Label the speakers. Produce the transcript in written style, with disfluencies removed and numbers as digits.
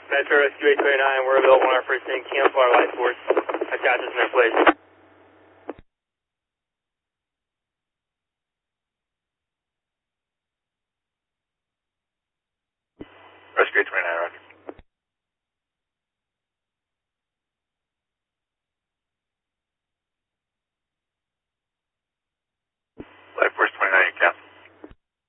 Speaker 1: Metro Rescue 829, we're available on our first thing, camouflage light force. Attach us in their place.
Speaker 2: Rescue 829, right.